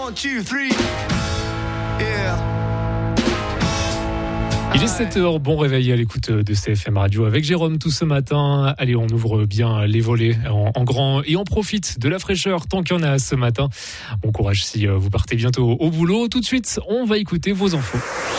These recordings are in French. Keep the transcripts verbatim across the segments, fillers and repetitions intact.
one, two, three. Yeah. Il est sept heures, bon réveil à l'écoute de C F M Radio avec Jérôme tout ce matin. Allez, on ouvre bien les volets en, en grand et on profite de la fraîcheur tant qu'il y en a ce matin. Bon courage si vous partez bientôt au boulot. Tout de suite, on va écouter vos infos.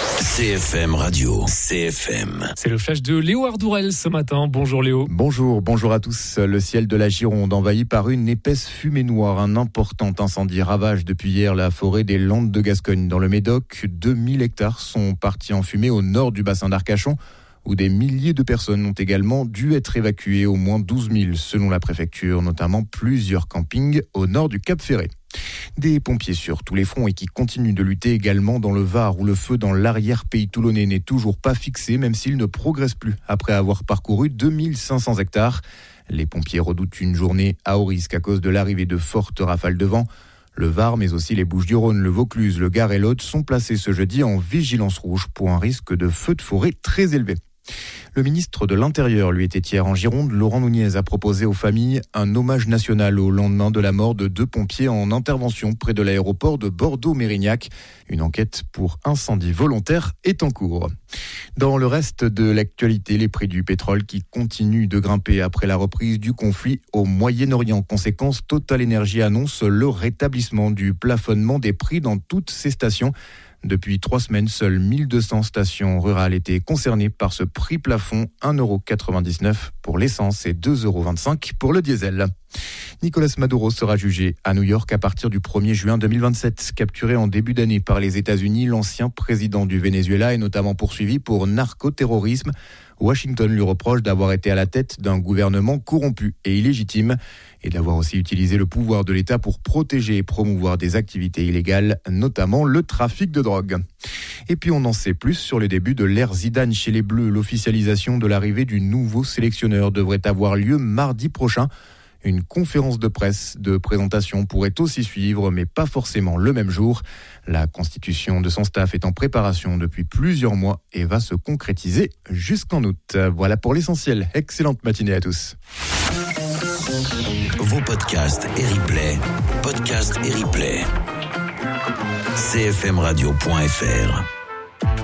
C F M Radio, C F M. C'est le flash de Léo Ardourel ce matin. Bonjour Léo. Bonjour, bonjour à tous. Le ciel de la Gironde envahi par une épaisse fumée noire. Un important incendie ravage depuis hier la forêt des Landes de Gascogne. Dans le Médoc, deux mille hectares sont partis en fumée au nord du bassin d'Arcachon, où des milliers de personnes ont également dû être évacuées, au moins douze mille selon la préfecture, notamment plusieurs campings au nord du Cap Ferret. Des pompiers sur tous les fronts et qui continuent de lutter également dans le Var, où le feu dans l'arrière-pays toulonnais n'est toujours pas fixé, même s'il ne progresse plus après avoir parcouru deux mille cinq cents hectares. Les pompiers redoutent une journée à haut risque à cause de l'arrivée de fortes rafales de vent. Le Var, mais aussi les Bouches-du-Rhône, le Vaucluse, le Gard et l'Aude sont placés ce jeudi en vigilance rouge pour un risque de feu de forêt très élevé. Le ministre de l'Intérieur, lui, était hier en Gironde. Laurent Nunez a proposé aux familles un hommage national au lendemain de la mort de deux pompiers en intervention près de l'aéroport de Bordeaux-Mérignac. Une enquête pour incendie volontaire est en cours. Dans le reste de l'actualité, les prix du pétrole qui continuent de grimper après la reprise du conflit au Moyen-Orient. Conséquence, Total Energy annonce le rétablissement du plafonnement des prix dans toutes ses stations. Depuis trois semaines, seules mille deux cents stations rurales étaient concernées par ce prix plafond, un euro quatre-vingt-dix-neuf pour l'essence et deux euros vingt-cinq pour le diesel. Nicolas Maduro sera jugé à New York à partir du premier juin deux mille vingt-sept. Capturé en début d'année par les États-Unis, l'ancien président du Venezuela est notamment poursuivi pour narcoterrorisme. Washington lui reproche d'avoir été à la tête d'un gouvernement corrompu et illégitime et d'avoir aussi utilisé le pouvoir de l'État pour protéger et promouvoir des activités illégales, notamment le trafic de drogue. Et puis on en sait plus sur le début de l'ère Zidane chez les Bleus. L'officialisation de l'arrivée du nouveau sélectionneur devrait avoir lieu mardi prochain. Une conférence de presse de présentation pourrait aussi suivre, mais pas forcément le même jour. La constitution de son staff est en préparation depuis plusieurs mois et va se concrétiser jusqu'en août. Voilà pour l'essentiel. Excellente matinée à tous. Vos podcasts et replays, podcasts et replays, c f m radio point f r.